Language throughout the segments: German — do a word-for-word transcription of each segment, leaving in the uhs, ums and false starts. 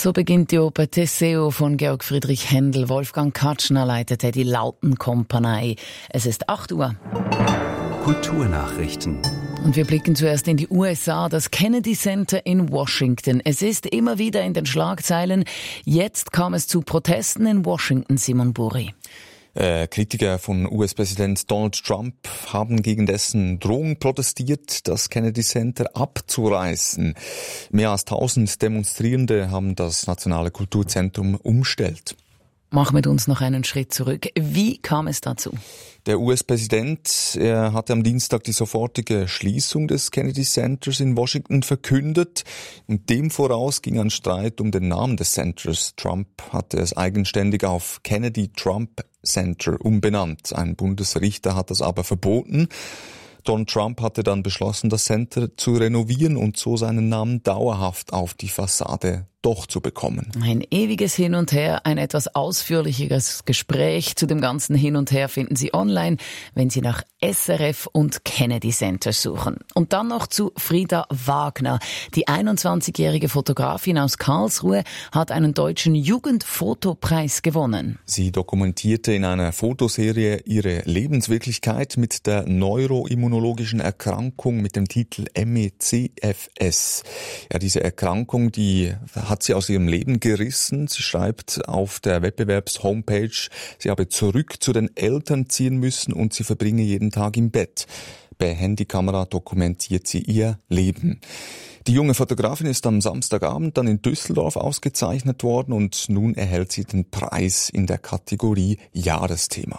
So beginnt die Oper Teseo von Georg Friedrich Händel. Wolfgang Katschner leitete die Lautenkompanie. Es ist acht Uhr. Kulturnachrichten. Und wir blicken zuerst in die U S A, das Kennedy Center in Washington. Es ist immer wieder in den Schlagzeilen. Jetzt kam es zu Protesten in Washington, Simon Buri. Äh, Kritiker von U S-Präsident Donald Trump haben gegen dessen Drohung protestiert, das Kennedy Center abzureißen. Mehr als tausend Demonstrierende haben das Nationale Kulturzentrum umstellt. Mach mit uns noch einen Schritt zurück. Wie kam es dazu? Der U S-Präsident er hatte am Dienstag die sofortige Schließung des Kennedy Centers in Washington verkündet. Und dem voraus ging ein Streit um den Namen des Centers. Trump hatte es eigenständig auf Kennedy Trump Center umbenannt. Ein Bundesrichter hat das aber verboten. Donald Trump hatte dann beschlossen, das Center zu renovieren und so seinen Namen dauerhaft auf die Fassade doch zu bekommen. Ein ewiges Hin und Her, ein etwas ausführlicheres Gespräch zu dem ganzen Hin und Her finden Sie online, wenn Sie nach S R F und Kennedy Center suchen. Und dann noch zu Frida Wagner. Die einundzwanzigjährige Fotografin aus Karlsruhe hat einen deutschen Jugendfotopreis gewonnen. Sie dokumentierte in einer Fotoserie ihre Lebenswirklichkeit mit der neuroimmunologischen Erkrankung mit dem Titel M E C F S. Ja, diese Erkrankung, die hat sie aus ihrem Leben gerissen. Sie schreibt auf der Wettbewerbs-Homepage, sie habe zurück zu den Eltern ziehen müssen und sie verbringe jeden Tag im Bett. Per Handykamera dokumentiert sie ihr Leben. Die junge Fotografin ist am Samstagabend dann in Düsseldorf ausgezeichnet worden und nun erhält sie den Preis in der Kategorie Jahresthema.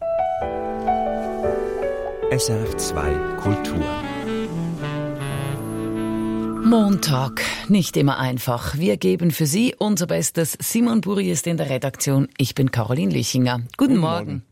S R F zwei Kultur. Montag, nicht immer einfach. Wir geben für Sie unser Bestes. Simon Buri ist in der Redaktion. Ich bin Caroline Lüchinger. Guten, Guten Morgen. Morgen.